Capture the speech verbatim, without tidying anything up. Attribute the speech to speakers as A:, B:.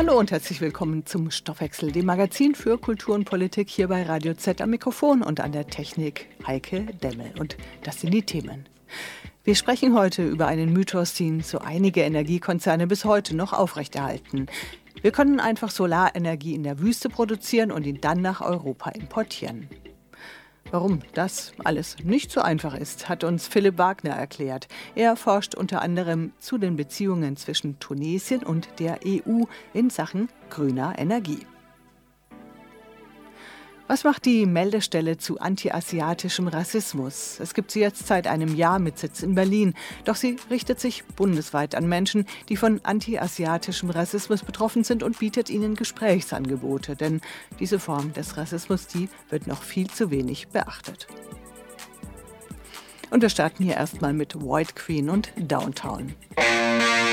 A: Hallo und herzlich willkommen zum Stoffwechsel, dem Magazin für Kultur und Politik hier bei Radio Z am Mikrofon und an der Technik Heike Demmel. Und das sind die Themen. Wir sprechen heute über einen Mythos, den so einige Energiekonzerne bis heute noch aufrechterhalten. Wir können einfach Solarenergie in der Wüste produzieren und ihn dann nach Europa importieren. Warum das alles nicht so einfach ist, hat uns Philipp Wagner erklärt. Er forscht unter anderem zu den Beziehungen zwischen Tunesien und der E U in Sachen grüner Energie. Was macht die Meldestelle zu antiasiatischem Rassismus? Es gibt sie jetzt seit einem Jahr mit Sitz in Berlin. Doch sie richtet sich bundesweit an Menschen, die von antiasiatischem Rassismus betroffen sind und bietet ihnen Gesprächsangebote. Denn diese Form des Rassismus, die wird noch viel zu wenig beachtet. Und wir starten hier erstmal mit White Queen und Downtown.